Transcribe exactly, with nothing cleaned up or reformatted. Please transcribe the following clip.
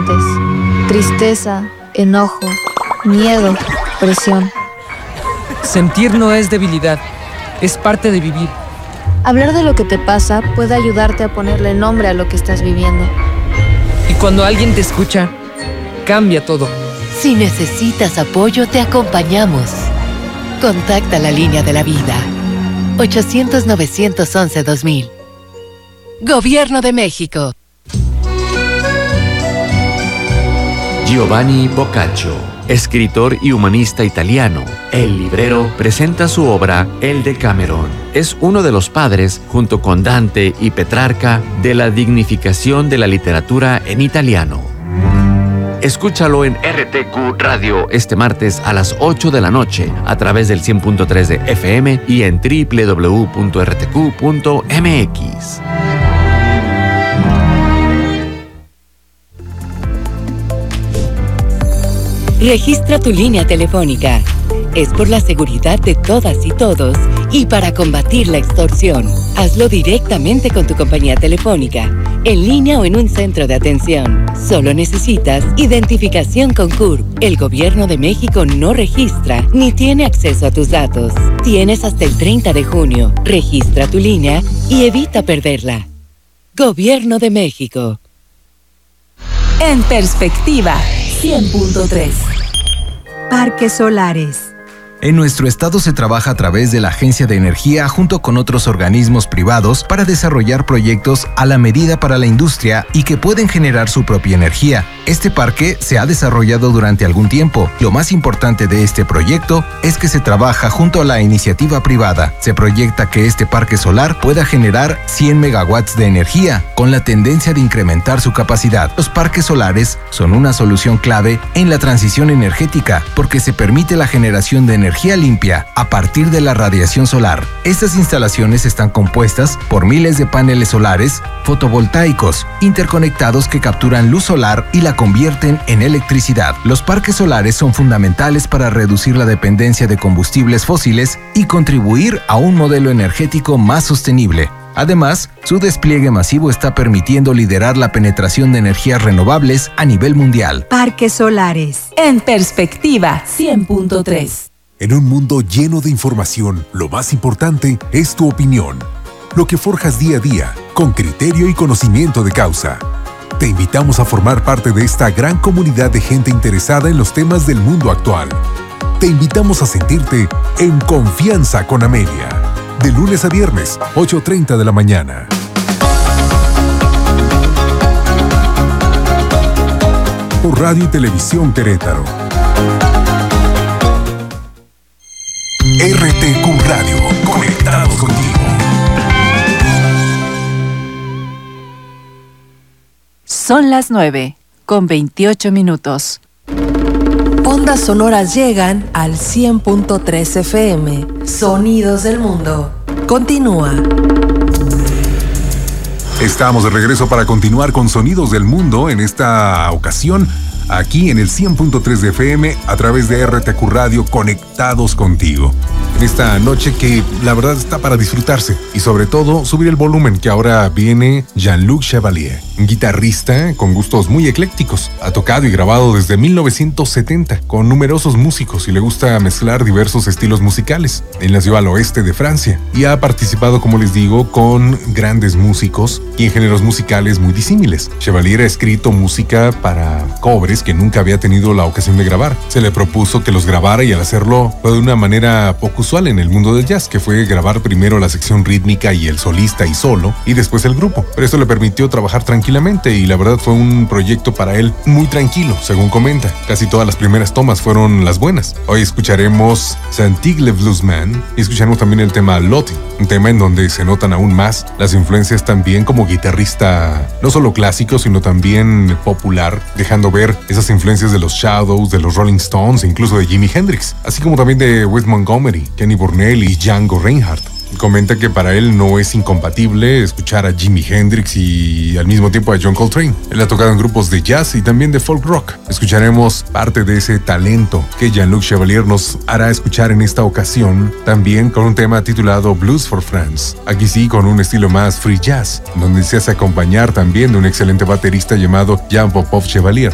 sientes: tristeza, enojo, miedo, presión. Sentir no es debilidad, es parte de vivir. Hablar de lo que te pasa puede ayudarte a ponerle nombre a lo que estás viviendo. Y cuando alguien te escucha, cambia todo. Si necesitas apoyo, te acompañamos. Contacta la línea de la vida. ochocientos, novecientos once, dos mil. Gobierno de México. Giovanni Boccaccio, escritor y humanista italiano, el librero, presenta su obra El Decameron. Es uno de los padres, junto con Dante y Petrarca, de la dignificación de la literatura en italiano. Escúchalo en R T Q Radio este martes a las ocho de la noche a través del cien punto tres de F M y en doble u doble u doble u punto r t q punto m x. Registra tu línea telefónica. Es por la seguridad de todas y todos y para combatir la extorsión. Hazlo directamente con tu compañía telefónica, en línea o en un centro de atención. Solo necesitas identificación con C U R P. El Gobierno de México no registra ni tiene acceso a tus datos. Tienes hasta el treinta de junio. Registra tu línea y evita perderla. Gobierno de México. En perspectiva, cien punto tres. Parques solares. En nuestro estado se trabaja a través de la Agencia de Energía junto con otros organismos privados para desarrollar proyectos a la medida para la industria y que pueden generar su propia energía. Este parque se ha desarrollado durante algún tiempo. Lo más importante de este proyecto es que se trabaja junto a la iniciativa privada. Se proyecta que este parque solar pueda generar cien megawatts de energía, con la tendencia de incrementar su capacidad. Los parques solares son una solución clave en la transición energética porque se permite la generación de energía energía limpia a partir de la radiación solar. Estas instalaciones están compuestas por miles de paneles solares fotovoltaicos interconectados que capturan luz solar y la convierten en electricidad. Los parques solares son fundamentales para reducir la dependencia de combustibles fósiles y contribuir a un modelo energético más sostenible. Además, su despliegue masivo está permitiendo liderar la penetración de energías renovables a nivel mundial. Parques solares. En perspectiva, cien punto tres. En un mundo lleno de información, lo más importante es tu opinión. Lo que forjas día a día, con criterio y conocimiento de causa. Te invitamos a formar parte de esta gran comunidad de gente interesada en los temas del mundo actual. Te invitamos a sentirte en confianza con Amelia. De lunes a viernes, ocho treinta de la mañana. Por Radio y Televisión Querétaro. R T Q Radio, conectados contigo. Son las nueve, con veintiocho minutos. Ondas sonoras llegan al cien punto tres F M. Sonidos del mundo. Continúa. Estamos de regreso para continuar con Sonidos del Mundo, en esta ocasión aquí en el cien punto tres de F M a través de R T Q Radio, conectados contigo. En esta noche que la verdad está para disfrutarse y sobre todo subir el volumen, que ahora viene Jean-Luc Chevalier, un guitarrista con gustos muy eclécticos. Ha tocado y grabado desde mil novecientos setenta con numerosos músicos y le gusta mezclar diversos estilos musicales. Él nació al oeste de Francia y ha participado, como les digo, con grandes músicos y en géneros musicales muy disímiles. Chevalier ha escrito música para covers que nunca había tenido la ocasión de grabar. Se le propuso que los grabara y al hacerlo fue de una manera poco usual en el mundo del jazz, que fue grabar primero la sección rítmica y el solista y solo, y después el grupo. Pero esto le permitió trabajar tranquilamente y la verdad fue un proyecto para él muy tranquilo, según comenta. Casi todas las primeras tomas fueron las buenas. Hoy escucharemos Santig le Bluesman y escucharemos también el tema Lottie, un tema en donde se notan aún más las influencias también como guitarrista, no solo clásico, sino también popular, dejando ver esas influencias de los Shadows, de los Rolling Stones e incluso de Jimi Hendrix, así como también de Wes Montgomery, Kenny Burnell y Django Reinhardt. Comenta que para él no es incompatible escuchar a Jimi Hendrix y al mismo tiempo a John Coltrane. Él ha tocado en grupos de jazz y también de folk rock. Escucharemos parte de ese talento que Jean-Luc Chevalier nos hará escuchar en esta ocasión, también con un tema titulado Blues for France. Aquí sí, con un estilo más free jazz, donde se hace acompañar también de un excelente baterista llamado Jean Popov Chevalier.